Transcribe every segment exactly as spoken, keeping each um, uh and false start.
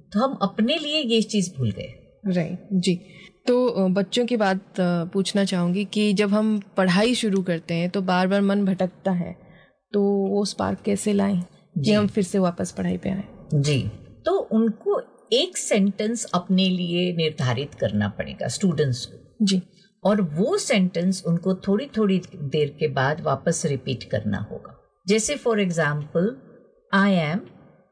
तो हम अपने लिए ये चीज भूल गए। राइट जी। तो बच्चों की बात पूछना चाहूँगी कि जब हम पढ़ाई शुरू करते हैं तो बार बार मन भटकता है, तो वो स्पार्क कैसे लाएं कि हम फिर से वापस पढ़ाई पे आए? जी, तो उनको एक सेंटेंस अपने लिए निर्धारित करना पड़ेगा स्टूडेंट्स को जी, और वो सेंटेंस उनको थोड़ी थोड़ी देर के बाद वापस रिपीट करना होगा। जैसे for example, I am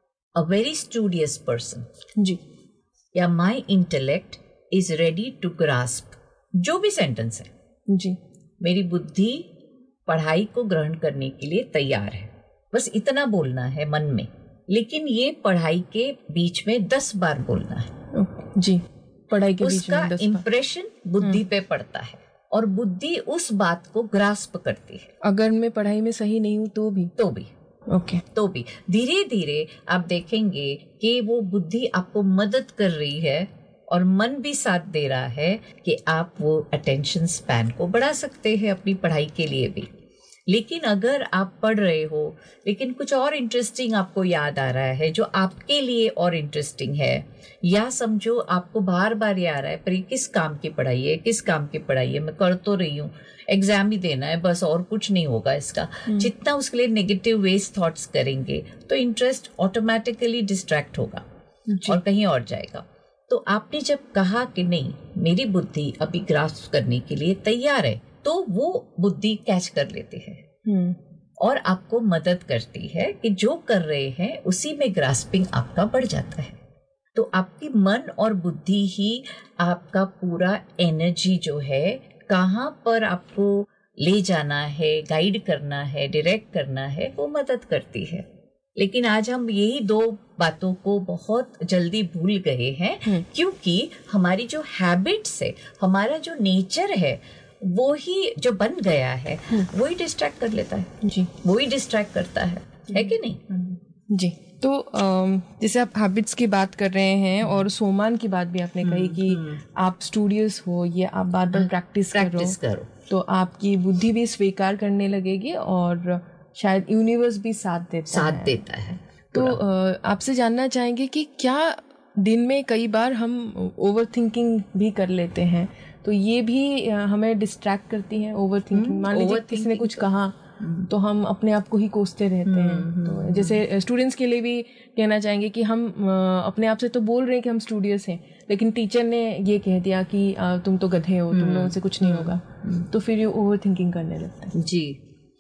a very studious person जी, या माई intellect is ready to grasp, जो भी सेंटेंस है जी, मेरी बुद्धि पढ़ाई को ग्रहण करने के लिए तैयार है, बस इतना बोलना है मन में। लेकिन ये पढ़ाई के बीच में दस बार बोलना है। जी, पढ़ाई के बीच में उसका इम्प्रेशन बुद्धि पे पड़ता है और बुद्धि उस बात को ग्रास्प करती है। अगर मैं पढ़ाई में सही नहीं हूँ तो भी तो भी ओके okay. तो भी धीरे धीरे आप देखेंगे कि वो बुद्धि आपको मदद कर रही है और मन भी साथ दे रहा है कि आप वो अटेंशन स्पैन को बढ़ा सकते हैं अपनी पढ़ाई के लिए भी। लेकिन अगर आप पढ़ रहे हो लेकिन कुछ और इंटरेस्टिंग आपको याद आ रहा है जो आपके लिए और इंटरेस्टिंग है, या समझो आपको बार बार याद आ रहा है पर ये किस काम की पढ़ाई है, किस काम की पढ़ाई है, मैं कर तो रही हूँ, एग्जाम ही देना है बस और कुछ नहीं होगा इसका, जितना उसके लिए नेगेटिव वेस्ट थॉट्स करेंगे तो इंटरेस्ट ऑटोमेटिकली डिस्ट्रैक्ट होगा और कहीं और जाएगा। तो आपने जब कहा कि नहीं मेरी बुद्धि अभी ग्रास्प करने के लिए तैयार है, तो वो बुद्धि कैच कर लेती है और आपको मदद करती है कि जो कर रहे हैं उसी में ग्रास्पिंग आपका बढ़ जाता है। तो आपकी मन और बुद्धि ही आपका पूरा एनर्जी जो है कहाँ पर आपको ले जाना है, गाइड करना है, डायरेक्ट करना है, वो मदद करती है। लेकिन आज हम यही दो बातों को बहुत जल्दी भूल गए हैं क्योंकि हमारी जो हैबिट्स है, हमारा जो नेचर है, वो ही जो बन गया है वो ही डिस्ट्रैक्ट कर लेता है जी, वो ही डिस्ट्रैक्ट करता है, है कि नहीं जी। तो जैसे आप हैबिट्स की बात कर रहे हैं और सोमान की बात भी आपने कही कि आप स्टूडियस हो, ये आप बार बार प्रैक्टिस करो, करो तो आपकी बुद्धि भी स्वीकार करने लगेगी और शायद यूनिवर्स भी साथ देता साथ है देता है। तो आपसे जानना चाहेंगे कि क्या दिन में कई बार हम ओवर थिंकिंग भी कर लेते हैं, तो ये भी हमें डिस्ट्रैक्ट करती है ओवर थिंकिंग? मान लीजिए किसी ने कुछ कहा तो हम अपने आप को ही कोसते रहते हैं। तो जैसे स्टूडेंट्स के लिए भी कहना चाहेंगे कि हम अपने आप से तो बोल रहे हैं कि हम स्टूडियस हैं, लेकिन टीचर ने ये कह दिया कि तुम तो गधे हो, तुम लोगों से कुछ नहीं होगा, तो फिर ये ओवर थिंकिंग करने लगता है। जी,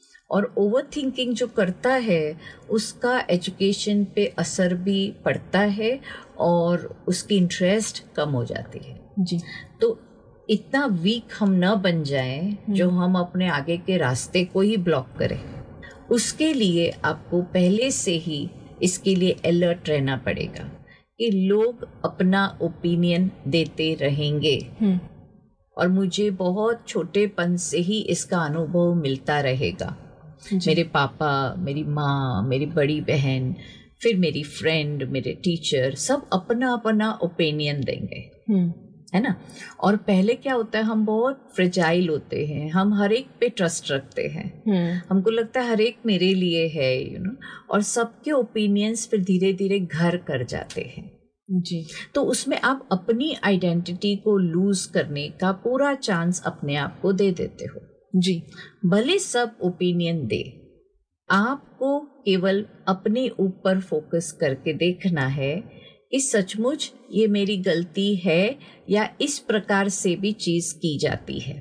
और ओवर थिंकिंग जो करता है उसका एजुकेशन पे असर भी पड़ता है और उसकी इंटरेस्ट कम हो जाती है। जी, तो इतना वीक हम न बन जाएं जो हम अपने आगे के रास्ते को ही ब्लॉक करें। उसके लिए आपको पहले से ही इसके लिए अलर्ट रहना पड़ेगा कि लोग अपना ओपिनियन देते रहेंगे और मुझे बहुत छोटेपन से ही इसका अनुभव मिलता रहेगा। मेरे पापा, मेरी माँ, मेरी बड़ी बहन, फिर मेरी फ्रेंड, मेरे टीचर, सब अपना अपना ओपिनियन देंगे, है ना। और पहले क्या होता है, हम बहुत फ्रेजाइल होते हैं, हम हर एक पे ट्रस्ट रखते हैं, हमको लगता है हर एक मेरे लिए है, यू नो, और सबके ओपिनियंस फिर धीरे धीरे घर कर जाते हैं। जी, तो उसमें आप अपनी आइडेंटिटी को लूज करने का पूरा चांस अपने आप को दे देते हो। जी, भले सब ओपिनियन दे, आपको केवल अपने ऊपर फोकस करके देखना है कि सचमुच ये मेरी गलती है या इस प्रकार से भी चीज की जाती है,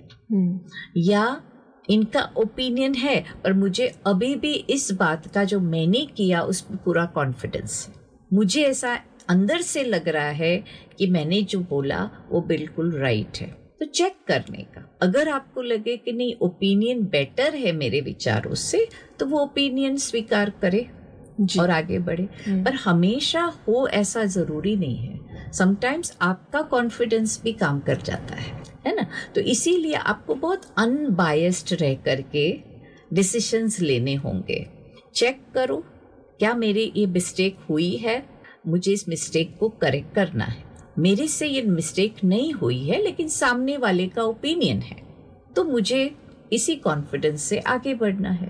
या इनका ओपिनियन है पर मुझे अभी भी इस बात का जो मैंने किया उस पर पूरा कॉन्फिडेंस है, मुझे ऐसा अंदर से लग रहा है कि मैंने जो बोला वो बिल्कुल राइट है। तो चेक करने का, अगर आपको लगे कि नहीं ओपिनियन बेटर है मेरे विचारों से, तो वो ओपिनियन स्वीकार करे और आगे बढ़े। पर हमेशा हो ऐसा जरूरी नहीं है, समटाइम्स आपका कॉन्फिडेंस भी काम कर जाता है, है ना। तो इसीलिए आपको बहुत अनबायस्ड रह करके डिसीजंस लेने होंगे। चेक करो क्या मेरे ये मिस्टेक हुई है, मुझे इस मिस्टेक को करेक्ट करना है, मेरे से ये मिस्टेक नहीं हुई है लेकिन सामने वाले का ओपिनियन है, तो मुझे इसी कॉन्फिडेंस से आगे बढ़ना है।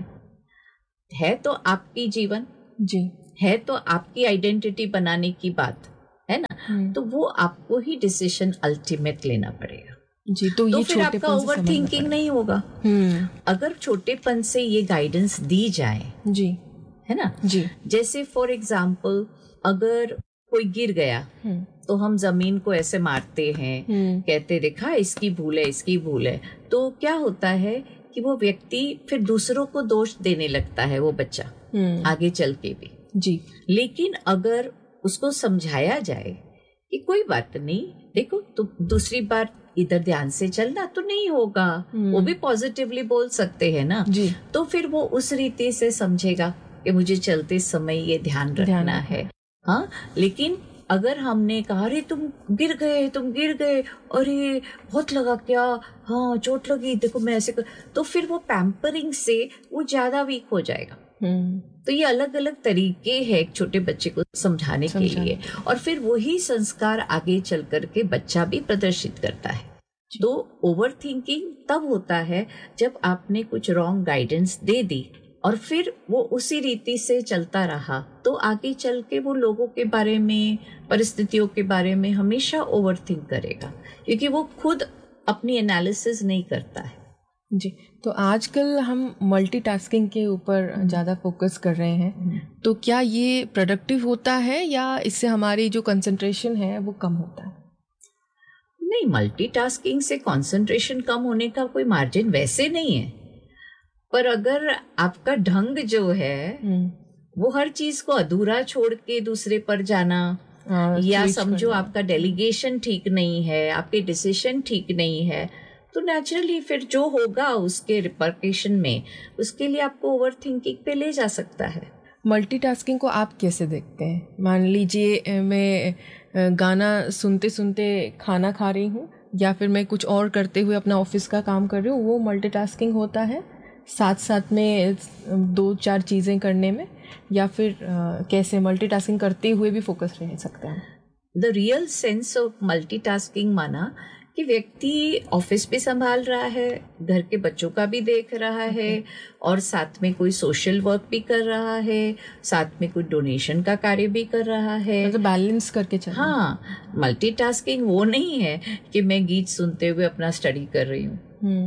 है तो आपकी जीवन, जी, है तो आपकी आइडेंटिटी बनाने की बात, है ना, तो वो आपको ही डिसीजन अल्टीमेट लेना पड़ेगा जी। तो, तो ये फिर आपका ओवर थिंकिंग नहीं होगा। अगर छोटेपन से ये गाइडेंस दी जाए जी, है ना जी। जैसे फॉर एग्जाम्पल अगर कोई गिर गया तो हम जमीन को ऐसे मारते हैं, कहते देखा इसकी भूल है इसकी भूल है, तो क्या होता है कि वो व्यक्ति फिर दूसरों को दोष देने लगता है, वो बच्चा आगे चल के भी जी। लेकिन अगर उसको समझाया जाए कि कोई बात नहीं, देखो तुम दूसरी बार इधर ध्यान से चलना तो नहीं होगा, वो भी पॉजिटिवली बोल सकते हैं ना जी। तो फिर वो उस रीति से समझेगा कि मुझे चलते समय ये ध्यान रखना ध्यान है। हाँ, लेकिन अगर हमने कहा अरे तुम गिर गए तुम गिर गए अरे बहुत लगा क्या, हाँ चोट लगी देखो मैं ऐसे कर, तो फिर वो पैम्परिंग से वो ज्यादा वीक हो जाएगा। तो ये अलग अलग तरीके हैं एक छोटे बच्चे को समझाने के लिए, और फिर वही संस्कार आगे चल करके बच्चा भी प्रदर्शित करता है। तो ओवर थिंकिंग तब होता है जब आपने कुछ रॉन्ग गाइडेंस दे दी और फिर वो उसी रीति से चलता रहा, तो आगे चल के वो लोगों के बारे में, परिस्थितियों के बारे में हमेशा ओवर थिंक करेगा, क्योंकि वो खुद अपनी एनालिसिस नहीं करता है। जी। तो आजकल हम मल्टीटास्किंग के ऊपर ज़्यादा फोकस कर रहे हैं, तो क्या ये प्रोडक्टिव होता है या इससे हमारी जो कंसंट्रेशन है वो कम होता है? नहीं, मल्टीटास्किंग से कंसंट्रेशन कम होने का कोई मार्जिन वैसे नहीं है, पर अगर आपका ढंग जो है वो हर चीज को अधूरा छोड़ के दूसरे पर जाना, या समझो आपका डेलीगेशन ठीक नहीं है, आपके डिसीजन ठीक नहीं है, तो नेचुरली फिर जो होगा उसके रिपरकेशन में, उसके लिए आपको ओवर थिंकिंग पे ले जा सकता है। मल्टीटास्किंग को आप कैसे देखते हैं? मान लीजिए मैं गाना सुनते सुनते खाना खा रही हूँ, या फिर मैं कुछ और करते हुए अपना ऑफिस का काम कर रही हूँ, वो मल्टीटास्किंग होता है साथ साथ में दो चार चीज़ें करने में, या फिर कैसे मल्टीटास्किंग करते हुए भी फोकस रह सकता है? The real sense of multitasking माना कि व्यक्ति ऑफिस भी संभाल रहा है, घर के बच्चों का भी देख रहा okay. है, और साथ में कोई सोशल वर्क भी कर रहा है, साथ में कोई डोनेशन का कार्य भी कर रहा है, मतलब बैलेंस करके चलना। हाँ, मल्टीटास्किंग वो नहीं है कि मैं गीत सुनते हुए अपना स्टडी कर रही हूँ।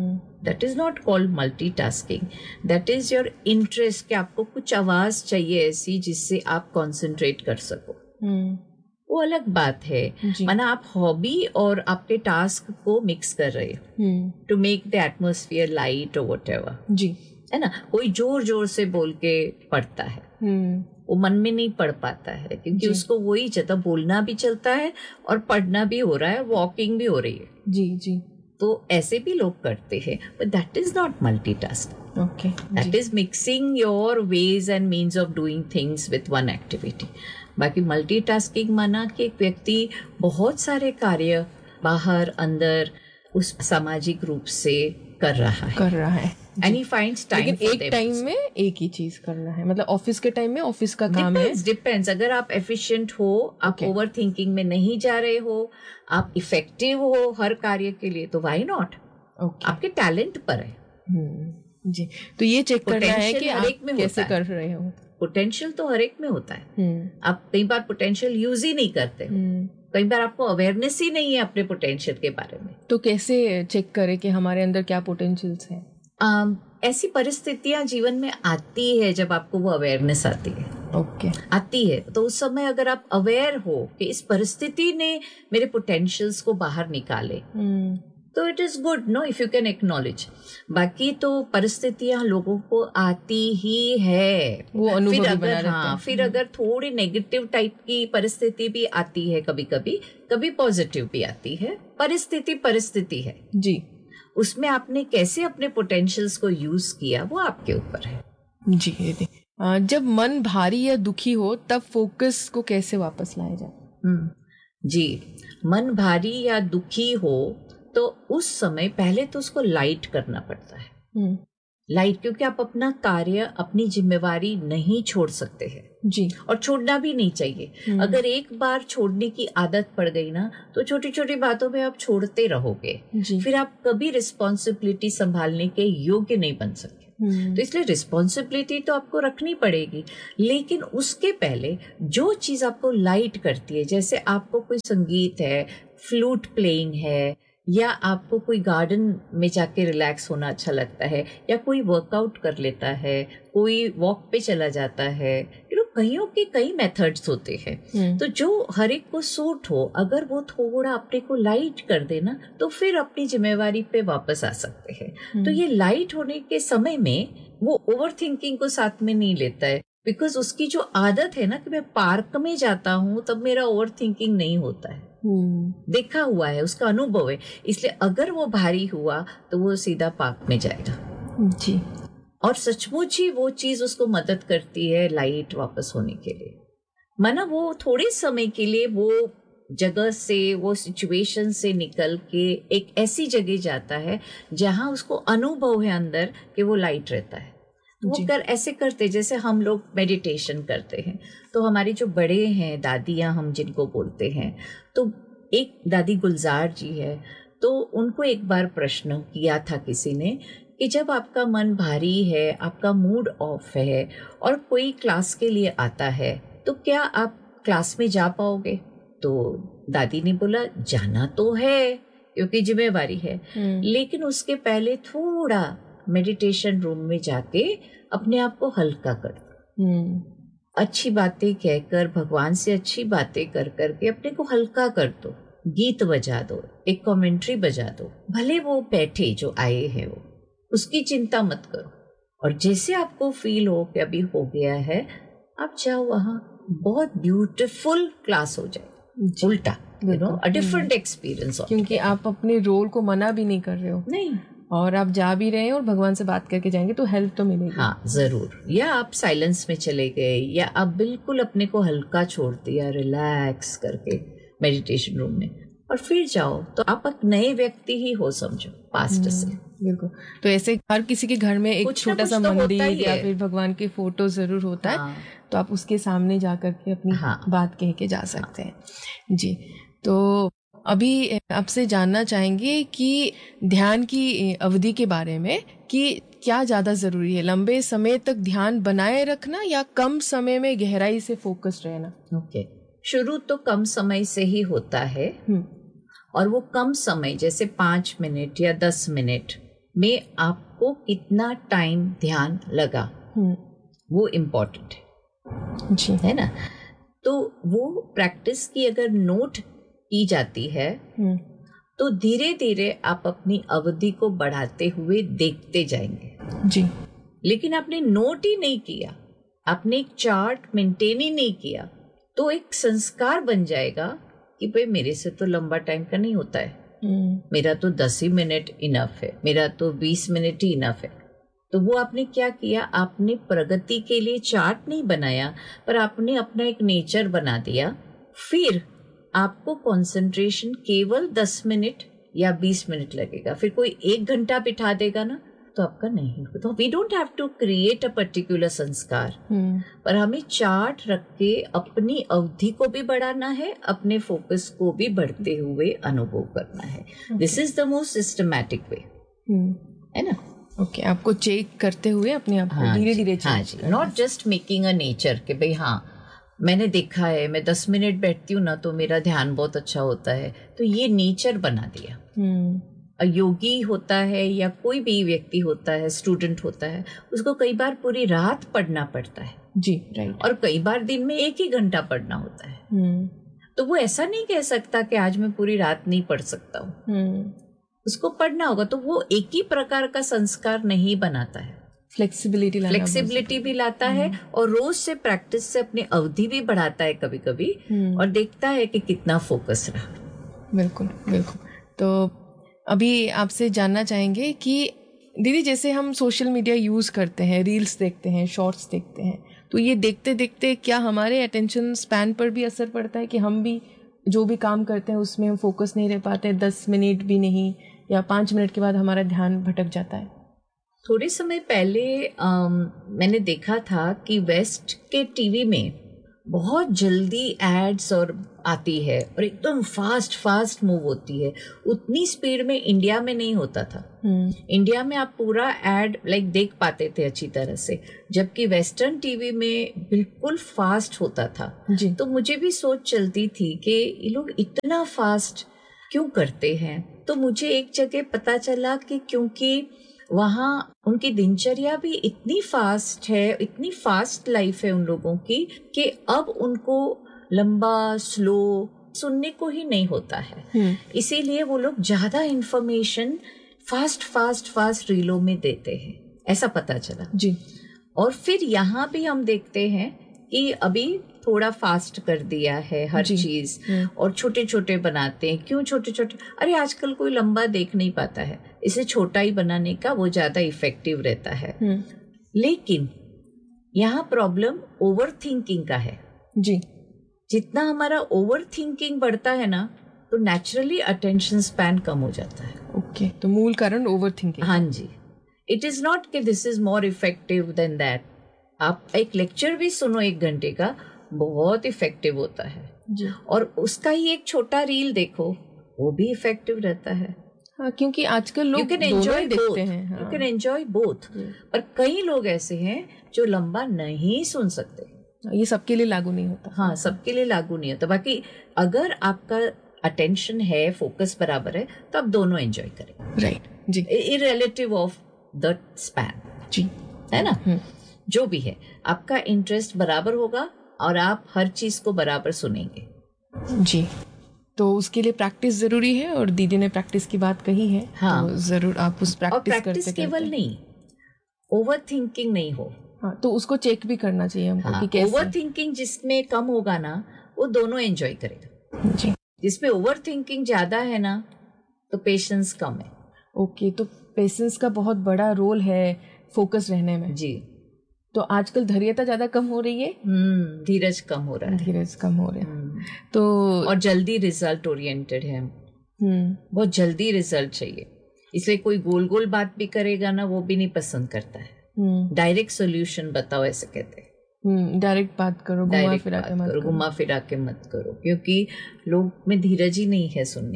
That is not called multitasking, that is your interest, कि आपको कुछ आवाज चाहिए ऐसी जिससे आप कॉन्सेंट्रेट कर सको, hmm. वो अलग बात है। माना आप हॉबी और आपके टास्क को मिक्स कर रहे हो to make the atmosphere light और व्हाटएवर, जी, है ना। कोई जोर जोर से बोल के पढ़ता है, hmm. वो मन में नहीं पढ़ पाता है, क्योंकि उसको वही ज्यादा बोलना भी चलता है और पढ़ना भी हो रहा है, वॉकिंग भी हो रही है। जी जी। तो ऐसे भी लोग करते हैं, but that is not multitasking. Okay, that is mixing your ways and means of doing things with one activity. बाकी मल्टीटास्किंग माना कि एक व्यक्ति बहुत सारे कार्य बाहर अंदर उस सामाजिक रूप से कर रहा है कर रहा है एंड ही फाइंड्स टाइम, लेकिन एक टाइम में एक ही चीज करना है, मतलब ऑफिस के टाइम में ऑफिस का काम है। डिपेंड्स, अगर आप एफिशिएंट हो, आप okay. ओवर थिंकिंग में नहीं जा रहे हो, आप इफेक्टिव हो हर कार्य के लिए, तो व्हाई नॉट, okay. आपके टैलेंट पर है। hmm. जी, तो ये चेक करना है कि आप कैसे कर रहे हो। पोटेंशियल तो हर एक में होता है, hmm. आप कई बार पोटेंशियल यूज ही नहीं करते, hmm. कई बार आपको अवेयरनेस ही नहीं है अपने पोटेंशियल के बारे में। तो कैसे चेक करें कि हमारे अंदर क्या पोटेंशियल्स हैं? um, ऐसी परिस्थितियां जीवन में आती है जब आपको वो अवेयरनेस आती है, ओके okay. आती है, तो उस समय अगर आप अवेयर हो कि इस परिस्थिति ने मेरे पोटेंशियल्स को बाहर निकाले, hmm. तो it is good know if you can acknowledge. बाकी तो परिस्थितियां लोगों को आती ही है, वो अनुभव फिर ही अगर बना रहते हाँ हैं। फिर अगर थोड़ी नेगेटिव टाइप की परिस्थिति भी आती है, कभी कभी कभी पॉजिटिव भी आती है, परिस्थिति परिस्थिति है जी, उसमें आपने कैसे अपने पोटेंशियल्स को यूज किया वो आपके ऊपर है। जी जी। जब मन भारी या दुखी हो तब फोकस को कैसे वापस लाया जाए? जी, मन भारी या दुखी हो तो उस समय पहले तो उसको लाइट करना पड़ता है, hmm. लाइट, क्योंकि आप अपना कार्य, अपनी जिम्मेवारी नहीं छोड़ सकते हैं जी, और छोड़ना भी नहीं चाहिए। hmm. अगर एक बार छोड़ने की आदत पड़ गई ना, तो छोटी छोटी बातों पे आप छोड़ते रहोगे जी. फिर आप कभी रिस्पॉन्सिबिलिटी संभालने के योग्य नहीं बन सकते। तो इसलिए रिस्पॉन्सिबिलिटी तो आपको रखनी पड़ेगी, लेकिन उसके पहले जो चीज आपको लाइट करती है, जैसे आपको कोई संगीत है, फ्लूट प्लेइंग है, या आपको कोई गार्डन में जाके रिलैक्स होना अच्छा लगता है, या कोई वर्कआउट कर लेता है, कोई वॉक पे चला जाता है, यू नो कईयों के कई मेथड्स होते हैं। तो जो हर एक को सूट हो, अगर वो थोड़ा अपने को लाइट कर देना तो फिर अपनी जिम्मेवारी पे वापस आ सकते हैं। तो ये लाइट होने के समय में वो ओवर थिंकिंग को साथ में नहीं लेता है, बिकॉज उसकी जो आदत है ना कि मैं पार्क में जाता हूँ तब मेरा ओवर थिंकिंग नहीं होता है। Hmm. देखा हुआ है, उसका अनुभव है, इसलिए अगर वो भारी हुआ तो वो सीधा पार्क में जाएगा जी। और सचमुच ही वो चीज उसको मदद करती है लाइट वापस होने के लिए। माना वो थोड़े समय के लिए वो जगह से, वो सिचुएशन से निकल के एक ऐसी जगह जाता है जहां उसको अनुभव है अंदर कि वो लाइट रहता है। वो कर ऐसे करते जैसे हम लोग मेडिटेशन करते हैं। तो हमारे जो बड़े हैं, दादियाँ हम जिनको बोलते हैं, तो एक दादी गुलजार जी है, तो उनको एक बार प्रश्न किया था किसी ने कि जब आपका मन भारी है, आपका मूड ऑफ है और कोई क्लास के लिए आता है तो क्या आप क्लास में जा पाओगे? तो दादी ने बोला जाना तो है क्योंकि जिम्मेवारी है, लेकिन उसके पहले थोड़ा मेडिटेशन रूम में जाके अपने आप को हल्का कर दो, अच्छी बातें कहकर, भगवान से अच्छी बातें कर करके अपने को हल्का कर दो, गीत बजा दो, एक कमेंट्री बजा दो, भले वो बैठे जो आए हैं वो, उसकी चिंता मत करो। और जैसे आपको फील हो कि अभी हो गया है, आप जाओ वहाँ, बहुत ब्यूटीफुल क्लास हो जाए, उल्टा you know a different experience, क्योंकि आप अपने रोल को मना भी नहीं कर रहे हो, नहीं, और आप जा भी रहे हैं और भगवान से बात करके जाएंगे तो हेल्प तो मिलेगी। हाँ जरूर। या आप साइलेंस में चले गए, या आप बिल्कुल अपने को हल्का छोड़ दिया रिलैक्स करके मेडिटेशन रूम में, और फिर जाओ तो आप एक नए व्यक्ति ही हो, समझो, पास्ट से। बिल्कुल। तो ऐसे हर किसी के घर में एक छोटा सा तो मंदिर या फिर भगवान के फोटो जरूर होता हाँ। है, तो आप उसके सामने जा करके अपनी हाँ। बात कह के जा सकते हैं जी। तो अभी आपसे जानना चाहेंगे कि ध्यान की अवधि के बारे में, कि क्या ज़्यादा ज़रूरी है, लंबे समय तक ध्यान बनाए रखना या कम समय में गहराई से फोकस रहना? Okay okay. शुरू तो कम समय से ही होता है, और वो कम समय जैसे पाँच मिनट या दस मिनट में आपको कितना टाइम ध्यान लगा वो इम्पोर्टेंट है जी, है ना। तो वो प्रैक्टिस की अगर नोट की जाती है तो धीरे धीरे आप अपनी अवधि को बढ़ाते हुए देखते जाएंगे जी। लेकिन आपने नोट ही नहीं किया, आपने एक चार्ट मेंटेन ही नहीं किया, तो एक संस्कार बन जाएगा कि भाई मेरे से तो लंबा टाइम का नहीं होता है, मेरा तो दस ही मिनट इनफ है, मेरा तो बीस मिनट ही इनफ है। तो वो आपने क्या किया, आपने प्रगति के लिए चार्ट नहीं बनाया, पर आपने अपना एक नेचर बना दिया। फिर आपको कंसंट्रेशन केवल दस मिनट या बीस मिनट लगेगा, फिर कोई एक घंटा बिठा देगा ना तो आपका नहीं होता। We don't have to create a particular संस्कार, पर हमें चार्ट रख के अपनी अवधि को भी बढ़ाना है, अपने फोकस को भी बढ़ते हुए अनुभव करना है। This is the most systematic way, है ना। ओके okay, आपको चेक करते हुए अपने आप को धीरे धीरे चेक, हाँ जी, not just making a nature कि भाई हाँ मैंने देखा है मैं दस मिनट बैठती हूँ ना तो मेरा ध्यान बहुत अच्छा होता है, तो ये नेचर बना दिया। hmm. योगी होता है या कोई भी व्यक्ति होता है, स्टूडेंट होता है, उसको कई बार पूरी रात पढ़ना पड़ता है जी, राइट, और कई बार दिन में एक ही घंटा पढ़ना होता है। hmm. तो वो ऐसा नहीं कह सकता कि आज मैं पूरी रात नहीं पढ़ सकता हूँ, hmm. उसको पढ़ना होगा। तो वो एक ही प्रकार का संस्कार नहीं बनाता है, फ्लेक्सिबिलिटी फ्लेक्सिबिलिटी भी लाता है, और रोज से प्रैक्टिस से अपनी अवधि भी बढ़ाता है कभी कभी, और देखता है कि कितना फोकस रहा। बिल्कुल बिल्कुल। तो अभी आपसे जानना चाहेंगे कि दीदी जैसे हम सोशल मीडिया यूज़ करते हैं, रील्स देखते हैं, शॉर्ट्स देखते हैं, तो ये देखते देखते क्या हमारे अटेंशन स्पैन पर भी असर पड़ता है कि हम भी जो भी काम करते हैं उसमें हम फोकस नहीं रह पाते, दस मिनट भी नहीं, या पाँच मिनट के बाद हमारा ध्यान भटक जाता है? थोड़े समय पहले आम, मैंने देखा था कि वेस्ट के टीवी में बहुत जल्दी एड्स और आती है और एकदम फास्ट फास्ट मूव होती है, उतनी स्पीड में इंडिया में नहीं होता था। hmm. इंडिया में आप पूरा एड लाइक देख पाते थे अच्छी तरह से, जबकि वेस्टर्न टीवी में बिल्कुल फास्ट होता था जी। तो मुझे भी सोच चलती थी कि ये लोग इतना फास्ट क्यों करते हैं। तो मुझे एक जगह पता चला कि क्योंकि वहाँ उनकी दिनचर्या भी इतनी फास्ट है, इतनी फास्ट लाइफ है उन लोगों की कि अब उनको लंबा स्लो सुनने को ही नहीं होता है। इसीलिए वो लोग ज्यादा इंफॉर्मेशन फास्ट फास्ट फास्ट रीलों में देते हैं, ऐसा पता चला जी। और फिर यहाँ भी हम देखते हैं कि अभी थोड़ा फास्ट कर दिया है हर चीज और छोटे छोटे बनाते हैं। क्यों छोटे छोटे? अरे आजकल कोई लंबा देख नहीं पाता है, इसे छोटा ही बनाने का वो ज्यादा इफेक्टिव रहता है। लेकिन यहाँ प्रॉब्लम ओवर थिंकिंग का है जी। जितना हमारा ओवर थिंकिंग बढ़ता है ना तो नेचुरली अटेंशन स्पैन कम हो जाता है। ओके okay, तो मूल कारण ओवर थिंकिंग। हाँ जी, इट इज नॉट कि this is more effective then that. आप एक लेक्चर भी सुनो एक घंटे का, बहुत इफेक्टिव होता है जी। और उसका ही एक छोटा रील देखो, वो भी इफेक्टिव रहता है। हाँ, क्योंकि आजकल लोग दोनों ही देखते हैं। You can enjoy both. पर कई लोग ऐसे हैं जो लंबा नहीं सुन सकते। ये सबके लिए लागू नहीं होता। हाँ, सबके लिए लागू नहीं होता। बाकी अगर आपका अटेंशन है, फोकस बराबर है, तो आप दोनों एंजॉय करें। Right ji. इररिलेटिव of the span जी, है ना। जो भी है, आपका इंटरेस्ट बराबर होगा और आप हर चीज को बराबर सुनेंगे जी। तो उसके लिए प्रैक्टिस जरूरी है और दीदी ने प्रैक्टिस की बात कही है। हाँ, तो जरूर आप उस प्रैक्टिस करते प्रैक्टिस केवल नहीं, ओवर थिंकिंग नहीं हो। हाँ, तो उसको चेक भी करना चाहिए हमको। हाँ, कि कैसे ओवर थिंकिंग जिसमें कम होगा ना, वो दोनों एंजॉय करेगा जी। जिसमें ओवर थिंकिंग ज्यादा है ना, तो पेशेंस कम है। ओके, तो पेशेंस का बहुत बड़ा रोल है फोकस रहने में जी। तो आजकल धैर्यता ज्यादा कम हो रही है। हम्म धीरज कम हो रहा है। धीरज कम हो रहा है तो और जल्दी रिजल्ट ओरिएंटेड है। हम्म बहुत जल्दी रिजल्ट चाहिए, इसलिए कोई गोल गोल बात भी करेगा ना, वो भी नहीं पसंद करता है। डायरेक्ट सोल्यूशन बताओ, ऐसे कहते हैं। डायरेक्ट बात करो, घुमा फिरा के मत करो। घुमा फिरा के मत करो, क्योंकि लोग में धीरज ही नहीं है सुनने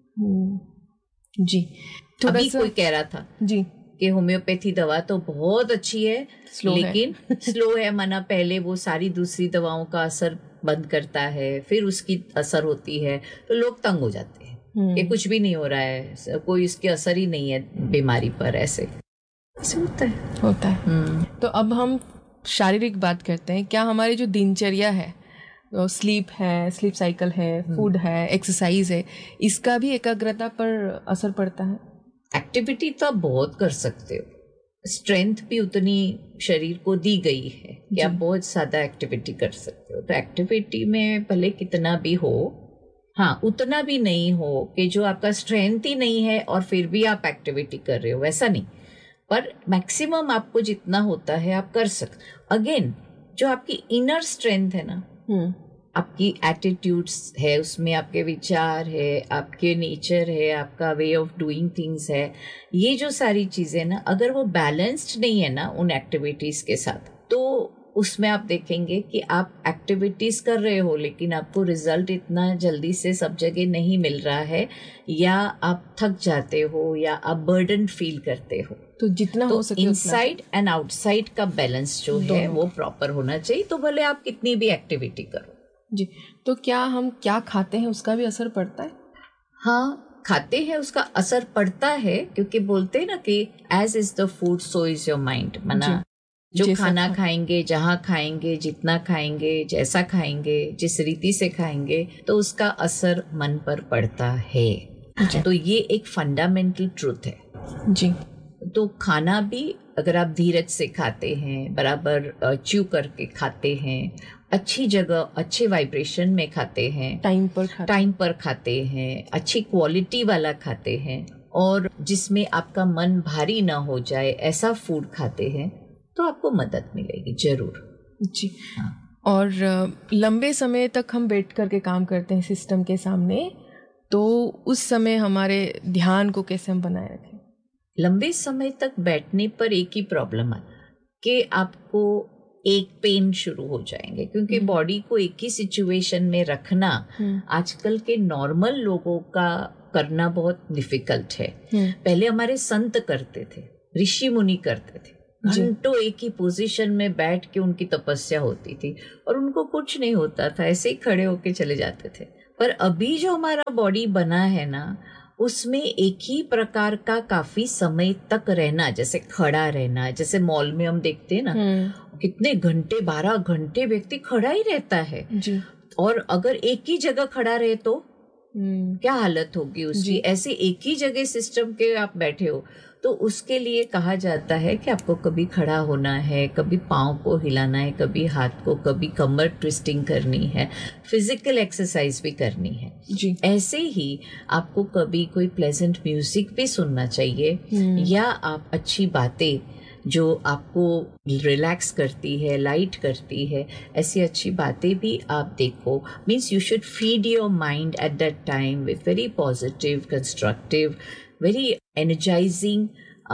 की जी। अभी कोई कह रहा था जी कि होम्योपैथी दवा तो बहुत अच्छी है, लेकिन स्लो है। माना पहले वो सारी दूसरी दवाओं का असर बंद करता है, फिर उसकी असर होती है, तो लोग तंग हो जाते हैं कि कुछ भी नहीं हो रहा है, कोई इसके असर ही नहीं है बीमारी पर। ऐसे ऐसे होता है होता है तो अब हम शारीरिक बात करते हैं। क्या हमारी जो दिनचर्या है, तो स्लीप है, स्लीप साइकिल है, फूड है, एक्सरसाइज है, इसका भी एकाग्रता पर असर पड़ता है? एक्टिविटी तो आप बहुत कर सकते हो, स्ट्रेंथ भी उतनी शरीर को दी गई है कि आप बहुत ज्यादा एक्टिविटी कर सकते हो। तो एक्टिविटी में भले कितना भी हो, हाँ उतना भी नहीं हो कि जो आपका स्ट्रेंथ ही नहीं है और फिर भी आप एक्टिविटी कर रहे हो, वैसा नहीं। पर मैक्सिमम आपको जितना होता है आप कर सकते। अगेन, जो आपकी इनर स्ट्रेंथ है ना, आपकी एटीट्यूड्स है, उसमें आपके विचार है, आपके नेचर है, आपका वे ऑफ डूइंग थिंग्स है, ये जो सारी चीजें ना, अगर वो बैलेंस्ड नहीं है ना उन एक्टिविटीज के साथ, तो उसमें आप देखेंगे कि आप एक्टिविटीज कर रहे हो लेकिन आपको रिजल्ट इतना जल्दी से सब जगह नहीं मिल रहा है, या आप थक जाते हो, या आप बर्डन फील करते हो। तो जितना तो हो सके इनसाइड एंड आउटसाइड का बैलेंस जो है वो प्रॉपर होना चाहिए। तो भले आप कितनी भी एक्टिविटी करो जी। तो क्या हम क्या खाते हैं उसका भी असर पड़ता है? हाँ, खाते हैं उसका असर पड़ता है, क्योंकि बोलते हैं ना कि as is the food so is your mind. मना जो खाना खाएंगे, जहाँ खाएंगे, जितना खाएंगे, जैसा खाएंगे, जिस रीति से खाएंगे, तो उसका असर मन पर पड़ता है। तो ये एक फंडामेंटल ट्रूथ है जी। तो खाना भी अगर आप धीरज से खाते हैं, बराबर च्यू करके खाते हैं, अच्छी जगह अच्छे वाइब्रेशन में खाते हैं, टाइम पर खाते टाइम पर खाते हैं, अच्छी क्वालिटी वाला खाते हैं, और जिसमें आपका मन भारी ना हो जाए, ऐसा फूड खाते हैं, तो आपको मदद मिलेगी जरूर जी। हाँ। और लंबे समय तक हम बैठ करके काम करते हैं सिस्टम के सामने, तो उस समय हमारे ध्यान को कैसे हम बनाए रखें? लंबे समय तक बैठने पर एक ही प्रॉब्लम है कि आपको एक पेन शुरू हो जाएंगे, क्योंकि बॉडी को एक ही सिचुएशन में रखना आजकल के नॉर्मल लोगों का करना बहुत डिफिकल्ट है। पहले हमारे संत करते थे, ऋषि मुनि करते थे, घंटों एक ही पोजीशन में बैठ के उनकी तपस्या होती थी और उनको कुछ नहीं होता था, ऐसे ही खड़े होके चले जाते थे। पर अभी जो हमारा बॉडी बना है ना, उसमें एक ही प्रकार का काफी समय तक रहना, जैसे खड़ा रहना, जैसे मॉल में हम देखते हैं ना, कितने घंटे, बारह घंटे व्यक्ति खड़ा ही रहता है जी। और अगर एक ही जगह खड़ा रहे तो क्या हालत होगी उसकी। ऐसे एक ही जगह सिस्टम के आप बैठे हो, तो उसके लिए कहा जाता है कि आपको कभी खड़ा होना है, कभी पाँव को हिलाना है, कभी हाथ को, कभी कमर ट्विस्टिंग करनी है, फिजिकल एक्सरसाइज भी करनी है जी। ऐसे ही आपको कभी कोई प्लेजेंट म्यूजिक भी सुनना चाहिए, या आप अच्छी बातें जो आपको रिलैक्स करती है, लाइट करती है, ऐसी अच्छी बातें भी आप देखो। Means you should feed your mind at that time with very positive, constructive, very energising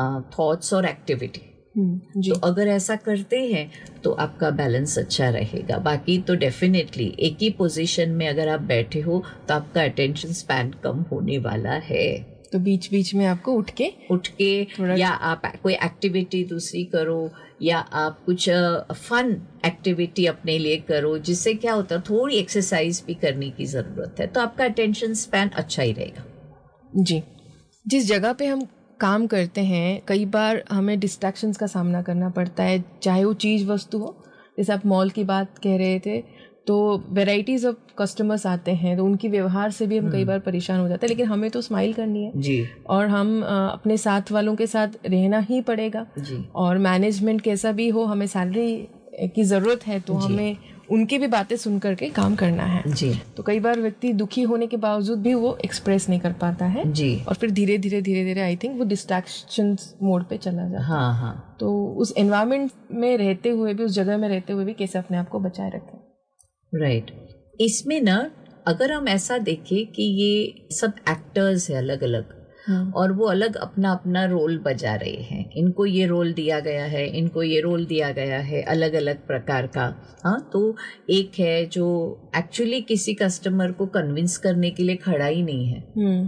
thoughts और एक्टिविटी। तो अगर ऐसा करते हैं तो आपका बैलेंस अच्छा रहेगा। बाकी तो डेफिनेटली एक ही पोजीशन में अगर आप बैठे हो तो आपका अटेंशन स्पैन कम होने वाला है। तो बीच बीच में आपको उठ के उठ के या आप कोई एक्टिविटी दूसरी करो, या आप कुछ फन एक्टिविटी अपने लिए करो, जिससे क्या होता है थोड़ी एक्सरसाइज भी करने की ज़रूरत है, तो आपका अटेंशन स्पैन अच्छा ही रहेगा जी। जिस जगह पे हम काम करते हैं कई बार हमें डिस्ट्रैक्शंस का सामना करना पड़ता है, चाहे वो चीज़ वस्तु हो, जैसे आप मॉल की बात कह रहे थे, तो वेराइटीज़ ऑफ कस्टमर्स आते हैं, तो उनकी व्यवहार से भी हम कई बार परेशान हो जाते हैं। लेकिन हमें तो स्माइल करनी है जी, और हम अपने साथ वालों के साथ रहना ही पड़ेगा जी। और मैनेजमेंट कैसा भी हो, हमें सैलरी की ज़रूरत है, तो हमें उनकी भी बातें सुन करके काम करना है जी। तो कई बार व्यक्ति दुखी होने के बावजूद भी वो एक्सप्रेस नहीं कर पाता है जी। और फिर धीरे धीरे धीरे धीरे आई थिंक वो डिस्ट्रैक्शन मोड पे चला जाता है। हाँ हाँ। तो उस एनवायरनमेंट में रहते हुए भी, उस जगह में रहते हुए भी कैसे अपने आप को बचाए रखें? Right right. इसमें ना अगर हम ऐसा देखें कि ये सब एक्टर्स है अलग अलग, और वो अलग अपना अपना रोल बजा रहे हैं, इनको ये रोल दिया गया है, इनको ये रोल दिया गया है अलग अलग प्रकार का। हाँ, तो एक है जो एक्चुअली किसी कस्टमर को कन्विंस करने के लिए खड़ा ही नहीं है,